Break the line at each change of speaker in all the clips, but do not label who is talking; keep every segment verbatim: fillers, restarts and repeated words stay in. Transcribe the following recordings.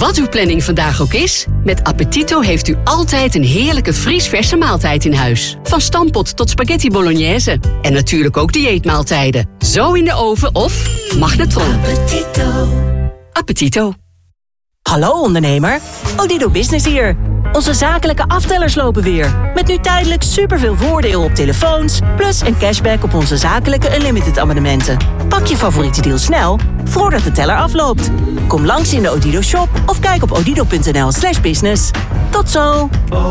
Wat uw planning vandaag ook is, met Appetito heeft u altijd een heerlijke vriesverse maaltijd in huis. Van stampot tot spaghetti bolognese. En natuurlijk ook dieetmaaltijden. Zo in de oven of magnetron.
Appetito.
Appetito.
Hallo ondernemer, Odido Business hier. Onze zakelijke aftellers lopen weer. Met nu tijdelijk superveel voordeel op telefoons... plus een cashback op onze zakelijke Unlimited abonnementen. Pak je favoriete deal snel, voordat de teller afloopt. Kom langs in de Odido shop of kijk op odido.nl slash business. Tot zo!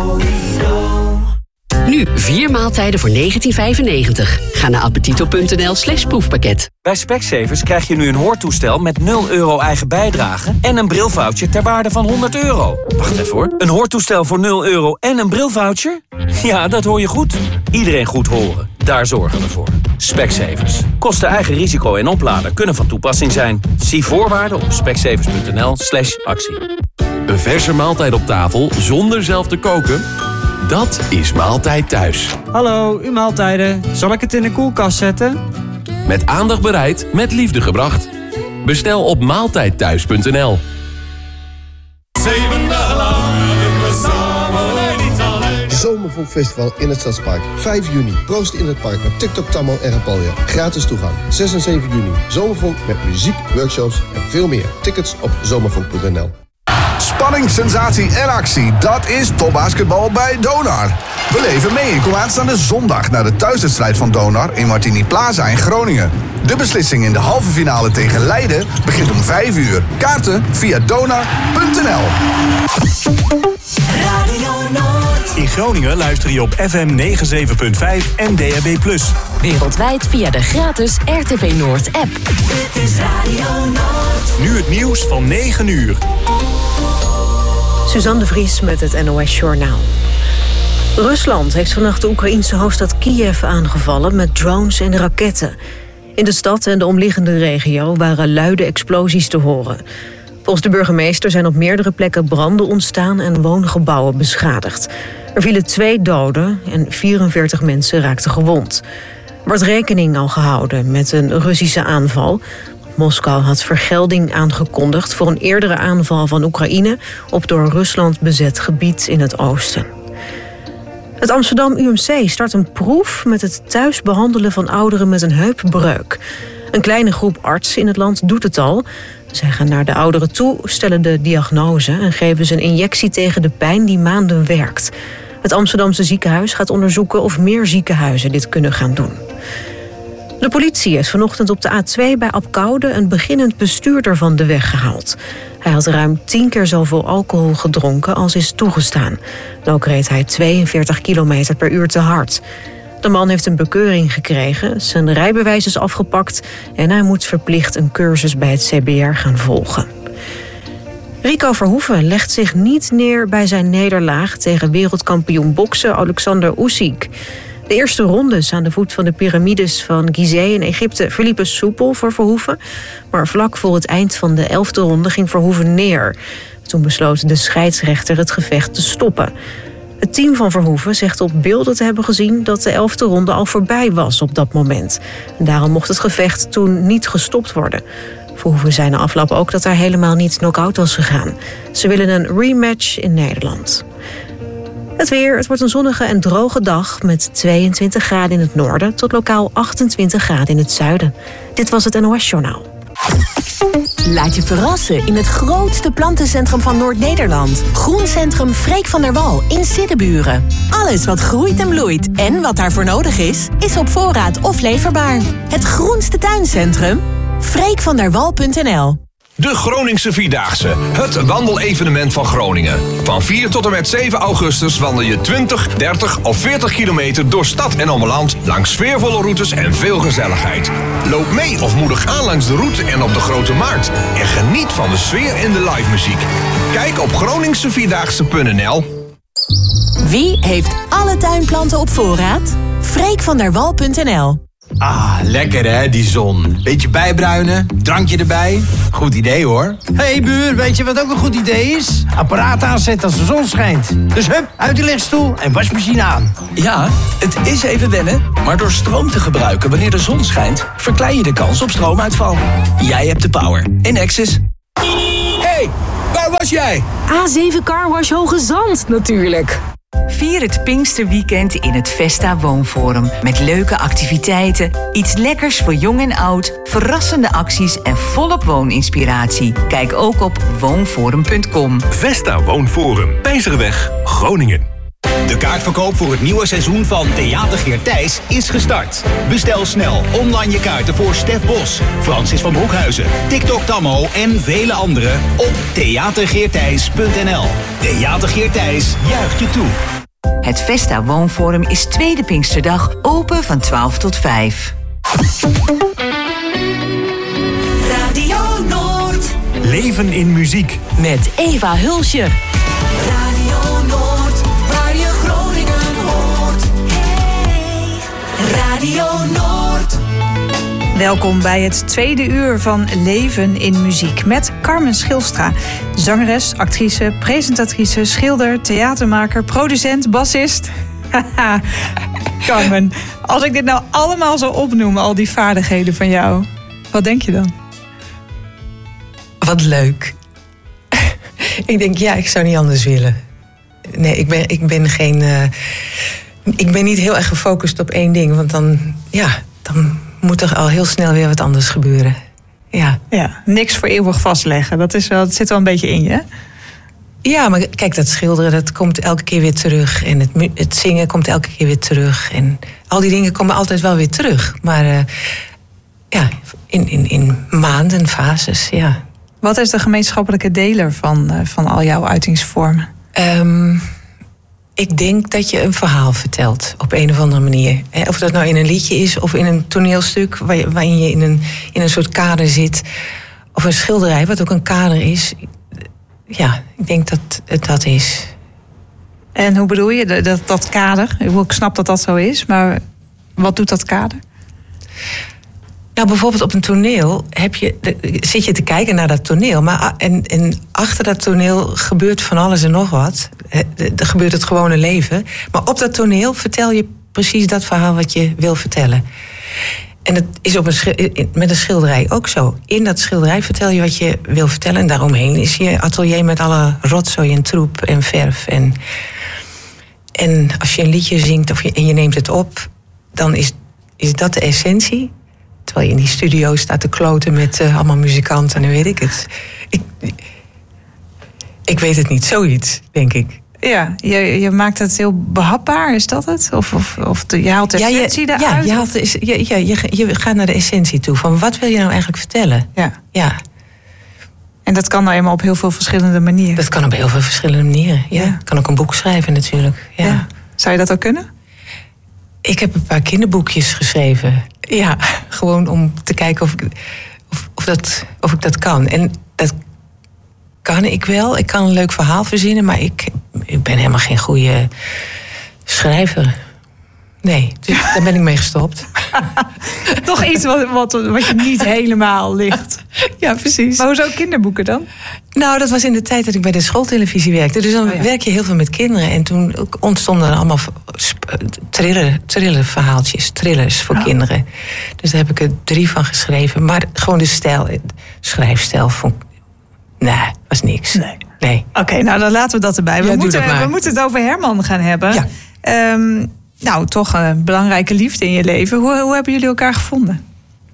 Nu vier maaltijden voor negentien vijfennegentig. Ga naar appetito.nl slash proefpakket.
Bij Specsavers krijg je nu een hoortoestel met nul euro eigen bijdrage... en een brilvoucher ter waarde van honderd euro. Wacht even hoor. Een hoortoestel voor nul euro en een brilvoucher? Ja, dat hoor je goed. Iedereen goed horen. Daar zorgen we voor. Specsavers. Kosten eigen risico en opladen kunnen van toepassing zijn. Zie voorwaarden op specsavers.nl slash actie.
Een verse maaltijd op tafel zonder zelf te koken? Dat is Maaltijd Thuis.
Hallo, uw maaltijden. Zal ik het in de koelkast zetten?
Met aandacht bereid, met liefde gebracht. Bestel op maaltijdthuis punt n l.
Zeven dagen lang we samen niet alleen.
Zomervolkfestival in het Stadspark. vijf juni. Proost in het park met TikTok, Tammo en Rapalja. Gratis toegang. zes en zeven juni. Zomervolk met muziek, workshops en veel meer. Tickets op zomervolk punt n l.
Spanning, sensatie en actie. Dat is topbasketbal bij Donar. Beleef er mee en kom aanstaande zondag naar de thuiswedstrijd van Donar in Martini Plaza in Groningen. De beslissing in de halve finale tegen Leiden begint om vijf uur. Kaarten via donar punt n l.
In Groningen luister je op F M negenenzeventig punt vijf en D A B plus.
Wereldwijd via de gratis R T V Noord app.
Dit is Radio Noord.
Nu het nieuws van negen uur.
Suzanne de Vries met het N O S Journaal. Rusland heeft vannacht de Oekraïense hoofdstad Kiev aangevallen met drones en raketten. In de stad en de omliggende regio waren luide explosies te horen. Volgens de burgemeester zijn op meerdere plekken branden ontstaan en woongebouwen beschadigd. Er vielen twee doden en vierenveertig mensen raakten gewond. Er wordt rekening al gehouden met een Russische aanval. Moskou had vergelding aangekondigd voor een eerdere aanval van Oekraïne op door Rusland bezet gebied in het oosten. Het Amsterdam U M C start een proef met het thuis behandelen van ouderen met een heupbreuk. Een kleine groep artsen in het land doet het al. Zij gaan naar de ouderen toe, stellen de diagnose en geven ze een injectie tegen de pijn die maanden werkt. Het Amsterdamse ziekenhuis gaat onderzoeken of meer ziekenhuizen dit kunnen gaan doen. De politie heeft vanochtend op de A twee bij Apkoude een beginnend bestuurder van de weg gehaald. Hij had ruim tien keer zoveel alcohol gedronken als is toegestaan. En ook reed hij tweeënveertig kilometer per uur te hard. De man heeft een bekeuring gekregen, zijn rijbewijs is afgepakt en hij moet verplicht een cursus bij het C B R gaan volgen. Rico Verhoeven legt zich niet neer bij zijn nederlaag tegen wereldkampioen boksen Alexander Usyk. De eerste rondes aan de voet van de piramides van Gizeh in Egypte verliepen soepel voor Verhoeven. Maar vlak voor het eind van de elfde ronde ging Verhoeven neer. Toen besloot de scheidsrechter het gevecht te stoppen. Het team van Verhoeven zegt op beelden te hebben gezien dat de elfde ronde al voorbij was op dat moment. En daarom mocht het gevecht toen niet gestopt worden. Verhoeven zei na afloop ook dat hij helemaal niet knock-out was gegaan. Ze willen een rematch in Nederland. Het weer, het wordt een zonnige en droge dag met tweeëntwintig graden in het noorden tot lokaal achtentwintig graden in het zuiden. Dit was het N O S Journaal.
Laat je verrassen in het grootste plantencentrum van Noord-Nederland. Groencentrum Freek van der Wal in Siddeburen. Alles wat groeit en bloeit en wat daarvoor nodig is, is op voorraad of leverbaar. Het groenste tuincentrum? freek van der wal punt n l.
De Groningse Vierdaagse, het wandelevenement van Groningen. Van vier tot en met zeven augustus wandel je twintig, dertig of veertig kilometer door stad en omland langs sfeervolle routes en veel gezelligheid. Loop mee of moedig aan langs de route en op de Grote Markt. En geniet van de sfeer en de live muziek. Kijk op groningse vierdaagse punt n l.
Wie heeft alle tuinplanten op voorraad? freek van der wal punt n l.
Ah, lekker hè, die zon. Beetje bijbruinen, drankje erbij. Goed idee hoor.
Hé hey, buur, weet je wat ook een goed idee is? Apparaat aanzetten als de zon schijnt. Dus hup, uit de lichtstoel en wasmachine aan.
Ja, het is even wennen, maar door stroom te gebruiken wanneer de zon schijnt, verklein je de kans op stroomuitval. Jij hebt de power in Axis.
Hey, waar
was jij?
A zeven Carwash Hoge Zand natuurlijk.
Vier het Pinksterweekend in het Vesta Woonforum. Met leuke activiteiten, iets lekkers voor jong en oud, verrassende acties en volop wooninspiratie. Kijk ook op woonforum punt com.
Vesta Woonforum, Pijzerweg, Groningen.
De kaartverkoop voor het nieuwe seizoen van Theater Geert Thijs is gestart. Bestel snel online je kaarten voor Stef Bos, Francis van Broekhuizen, TikTok Tammo en vele anderen op theatergeerthijs punt n l. Theater Geert Thijs juicht je toe.
Het Vesta Woonforum is tweede Pinksterdag open van twaalf tot vijf.
Radio Noord.
Leven in muziek.
Met Eva Hulsje.
Radio Noord, waar je Groningen hoort. Hey, Radio Noord.
Welkom bij het tweede uur van Leven in Muziek met Carmen Schilstra. Zangeres, actrice, presentatrice, schilder, theatermaker, producent, bassist. Haha, Carmen, als ik dit nou allemaal zou opnoemen, al die vaardigheden van jou, wat denk je dan?
Wat leuk. Ik denk, ja, ik zou niet anders willen. Nee, ik ben, ik ben geen... Uh, ik ben niet heel erg gefocust op één ding. Want dan, ja, dan moet er al heel snel weer wat anders gebeuren. Ja.
Ja, niks voor eeuwig vastleggen. Dat, is wel, dat zit wel een beetje in je.
Ja, maar kijk, dat schilderen, dat komt elke keer weer terug. En het, het zingen komt elke keer weer terug. En al die dingen komen altijd wel weer terug. Maar uh, ja, in, in, in maanden, fases, ja.
Wat is de gemeenschappelijke deler van, uh, van al jouw uitingsvormen?
Um, ik denk dat je een verhaal vertelt op een of andere manier. Of dat nou in een liedje is of in een toneelstuk waarin je in een, in een soort kader zit. Of een schilderij, wat ook een kader is. Ja, ik denk dat het dat is.
En hoe bedoel je dat, dat kader? Ik snap dat dat zo is, maar wat doet dat kader?
Nou, bijvoorbeeld op een toneel heb je, zit je te kijken naar dat toneel. Maar en, en achter dat toneel gebeurt van alles en nog wat. Er gebeurt het gewone leven. Maar op dat toneel vertel je precies dat verhaal wat je wil vertellen. En dat is op een, met een schilderij ook zo. In dat schilderij vertel je wat je wil vertellen. En daaromheen is je atelier met alle rotzooi en troep en verf. En, en als je een liedje zingt of je, en je neemt het op, dan is, is dat de essentie. Terwijl je in die studio staat te kloten met uh, allemaal muzikanten en weet ik het. Ik, ik weet het niet, zoiets, denk ik.
Ja, je, je maakt het heel behapbaar, is dat het? Of, of, of de, je haalt de essentie
ja, je,
eruit?
Ja, je, haalt de, je, ja je, je gaat naar de essentie toe. Van wat wil je nou eigenlijk vertellen?
Ja.
ja.
En dat kan nou eenmaal op heel veel verschillende manieren?
Dat kan op heel veel verschillende manieren, ja. ja. Kan ook een boek schrijven natuurlijk. Ja. Ja.
Zou je dat ook kunnen?
Ik heb een paar kinderboekjes geschreven. Ja, gewoon om te kijken of ik, of, of, dat, of ik dat kan. En dat kan ik wel. Ik kan een leuk verhaal verzinnen, maar ik, ik ben helemaal geen goede schrijver. Nee, dus daar ben ik mee gestopt.
Toch iets wat, wat, wat je niet helemaal ligt.
Ja, precies.
Maar hoezo kinderboeken dan?
Nou, dat was in de tijd dat ik bij de schooltelevisie werkte. Dus dan oh ja. werk je heel veel met kinderen. En toen ontstonden er allemaal thriller, thriller verhaaltjes, thrillers voor oh. kinderen. Dus daar heb ik er drie van geschreven. Maar gewoon de stijl, schrijfstijl vond ik... Nee, was niks. Nee. nee.
Oké, okay, nou dan laten we dat erbij. We,
ja,
moeten, we moeten het over Herman gaan hebben. Ja. Um, nou, toch een belangrijke liefde in je leven. Hoe, hoe hebben jullie elkaar gevonden?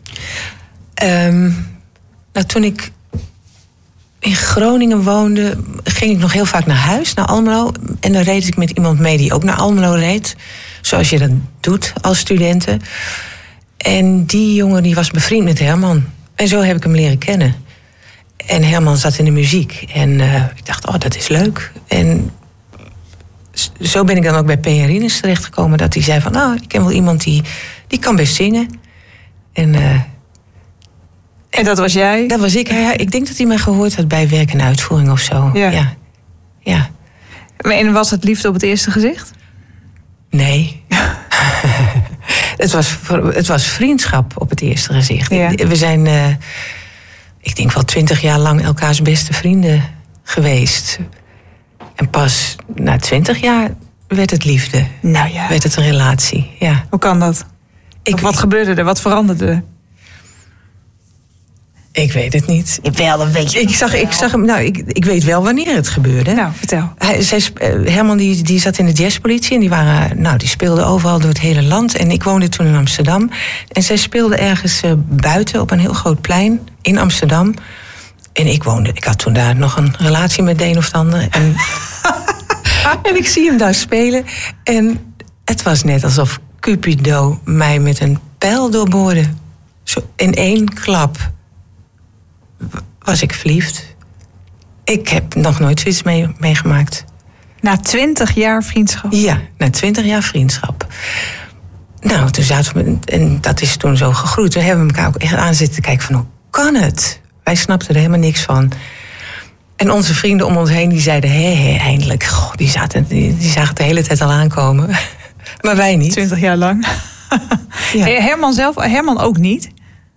Um, nou, toen ik in Groningen woonde, ging ik nog heel vaak naar huis, naar Almelo. En dan reed ik met iemand mee die ook naar Almelo reed. Zoals je dat doet als studenten. En die jongen die was bevriend met Herman. En zo heb ik hem leren kennen. En Herman zat in de muziek. En uh, ik dacht, oh, dat is leuk. En zo ben ik dan ook bij P. Rinus terechtgekomen. Dat hij zei van, nou, ik ken wel iemand die, die kan best zingen. En, uh,
en dat was jij?
Dat was ik. Ja, ik denk dat hij mij gehoord had bij werk en uitvoering of zo.
Ja.
ja. ja.
En was het liefde op het eerste gezicht?
Nee. het, was, het was vriendschap op het eerste gezicht. Ja. We zijn... Uh, ik denk wel twintig jaar lang elkaars beste vrienden geweest. En pas na twintig jaar werd het liefde.
Nou ja.
Werd het een relatie, ja.
Hoe kan dat? Ik, wat gebeurde er? Wat veranderde er?
Ik weet het niet.
Jawel, dat weet je.
Ik zag, ik zag hem, nou, ik, ik weet wel wanneer het gebeurde.
Nou, vertel.
Hij, zij, Herman die, die zat in de jazzpolitie en die, waren, nou, die speelden overal door het hele land. En ik woonde toen in Amsterdam. En zij speelden ergens uh, buiten op een heel groot plein in Amsterdam. En ik woonde, ik had toen daar nog een relatie met de een of de ander. En, en ik zie hem daar spelen. En het was net alsof Cupido mij met een pijl doorboorde. Zo in één klap was ik verliefd. Ik heb nog nooit zoiets mee, meegemaakt.
Na twintig jaar vriendschap?
Ja, na twintig jaar vriendschap. Nou, toen zaten we, en dat is toen zo gegroeid. Toen hebben we elkaar ook echt aan zitten kijken van, hoe kan het? Wij snapten er helemaal niks van. En onze vrienden om ons heen, die zeiden, hé, hé, eindelijk. Goh, die, zaten, die, die zagen het de hele tijd al aankomen. Maar wij niet.
Twintig jaar lang. Ja. Herman zelf, Herman ook niet?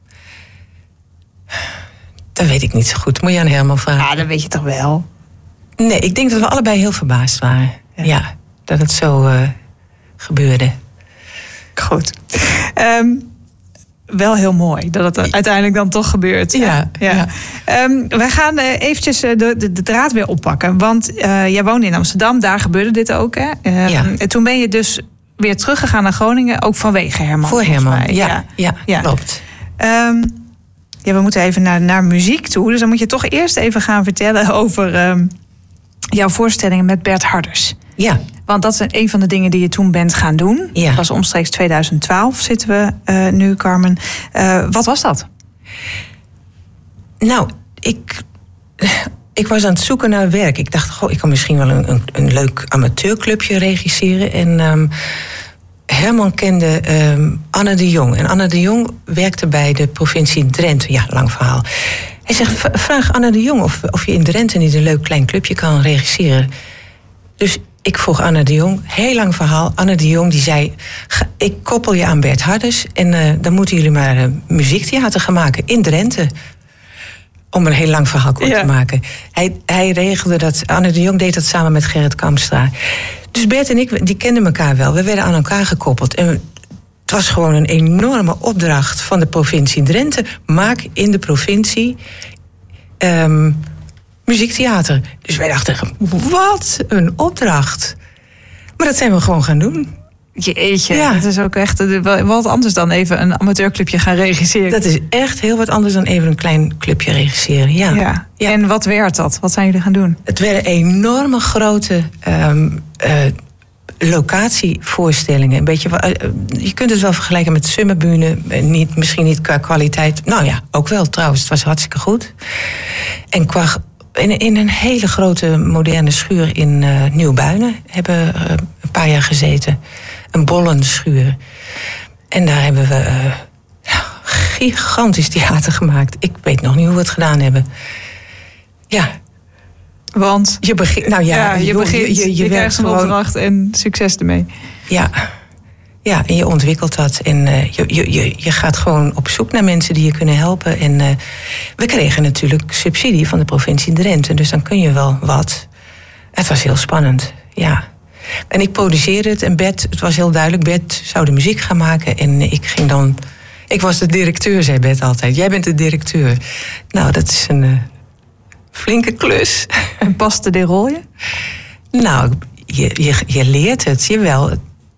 Dat weet ik niet zo goed. Moet je aan Herman vragen.
Ja, dat weet je toch wel?
Nee, ik denk dat we allebei heel verbaasd waren. Ja, ja dat het zo uh, gebeurde.
Goed. Um, wel heel mooi dat het uiteindelijk dan toch gebeurt.
Ja. ja.
ja. Um, wij gaan uh, eventjes uh, de, de, de draad weer oppakken. Want uh, jij woonde in Amsterdam, daar gebeurde dit ook. Hè? Um, ja. En toen ben je dus weer teruggegaan naar Groningen, ook vanwege Herman.
Voor Herman, ja, ja, ja, ja, klopt.
Um, ja, we moeten even naar, naar muziek toe. Dus dan moet je toch eerst even gaan vertellen over um, jouw voorstellingen met Bert Harders.
Ja.
Want dat is een van de dingen die je toen bent gaan doen.
Ja.
Dat was omstreeks tweeduizend twaalf zitten we uh, nu, Carmen. Uh, wat was dat?
Nou, ik, ik was aan het zoeken naar werk. Ik dacht, goh, ik kan misschien wel een, een, een leuk amateurclubje regisseren. En um, Herman kende um, Anne de Jong. En Anne de Jong werkte bij de provincie Drenthe. Ja, lang verhaal. Hij zegt, vraag Anne de Jong of, of je in Drenthe niet een leuk klein clubje kan regisseren. Dus ik vroeg Anne de Jong, heel lang verhaal. Anne de Jong die zei, ik koppel je aan Bert Harders en uh, dan moeten jullie maar uh, muziektheater gaan maken in Drenthe. Om een heel lang verhaal kort ja. te maken. Hij, hij regelde dat, Anne de Jong deed dat samen met Gerrit Kamstra. Dus Bert en ik, die kenden elkaar wel. We werden aan elkaar gekoppeld. En het was gewoon een enorme opdracht van de provincie Drenthe. Maak in de provincie Um, muziektheater. Dus wij dachten, wat een opdracht. Maar dat zijn we gewoon gaan doen.
Jeetje, ja. Dat is ook echt wat anders dan even een amateurclubje gaan regisseren.
Dat is echt heel wat anders dan even een klein clubje regisseren, ja.
ja. ja. En wat werd dat? Wat zijn jullie gaan doen?
Het werden enorme grote um, uh, locatievoorstellingen. Een beetje, uh, je kunt het wel vergelijken met Summerbühne. Niet, misschien niet qua kwaliteit. Nou ja, ook wel trouwens. Het was hartstikke goed. En qua In, in een hele grote moderne schuur in uh, Nieuwbuinen hebben uh, een paar jaar gezeten. Een bollenschuur. En daar hebben we uh, ja, gigantisch theater gemaakt. Ik weet nog niet hoe we het gedaan hebben. Ja.
Want?
Je begint, nou ja,
ja, je, begint, je, je, je, je krijgt een opdracht en succes ermee.
Ja. Ja, en je ontwikkelt dat. En uh, je, je, je gaat gewoon op zoek naar mensen die je kunnen helpen. En uh, we kregen natuurlijk subsidie van de provincie Drenthe. Dus dan kun je wel wat. Het was heel spannend, ja. En ik produceerde het. En Bert, het was heel duidelijk, Bert zou de muziek gaan maken. En ik ging dan... Ik was de directeur, zei Bert altijd. Jij bent de directeur. Nou, dat is een uh, flinke klus.
En paste die rol je?
Nou, je, je, je leert het, jawel.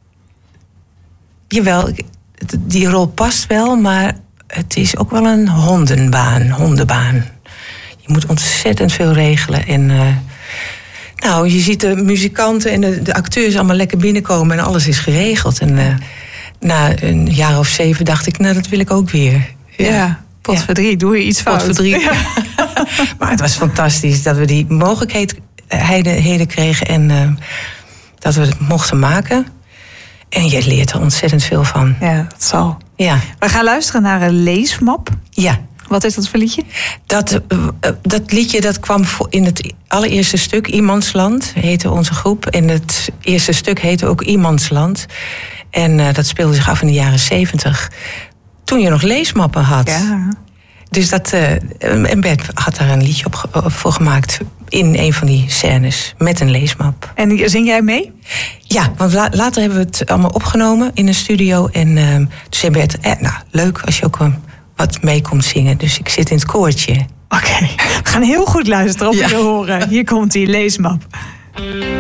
Jawel, die rol past wel, maar het is ook wel een hondenbaan, hondenbaan. Je moet ontzettend veel regelen. En uh, nou, je ziet de muzikanten en de, de acteurs allemaal lekker binnenkomen en alles is geregeld. En uh, na een jaar of zeven dacht ik, nou, dat wil ik ook weer.
Ja, ja potverdriet, doe je iets fout.
Potverdriet. Ja. Maar het was fantastisch dat we die mogelijkheden kregen en uh, dat we het mochten maken. En je leert er ontzettend veel van.
Ja, dat zal.
Ja.
We gaan luisteren naar een leesmap.
Ja.
Wat is dat voor liedje?
Dat, uh, dat liedje dat kwam in het allereerste stuk, Iemandsland, heette onze groep. En het eerste stuk heette ook Iemandsland. En uh, dat speelde zich af in de jaren zeventig. Toen je nog leesmappen had.
Ja. Dus
dat, uh, en Bert had daar een liedje op, op voor gemaakt in een van die scènes met een leesmap.
En zing jij mee?
Ja, want la, later hebben we het allemaal opgenomen in een studio. En uh, toen zei Bert, eh, nou leuk als je ook uh, wat mee komt zingen. Dus ik zit in het koortje.
Oké, okay. We gaan heel goed luisteren op je ja. horen. Hier komt die leesmap.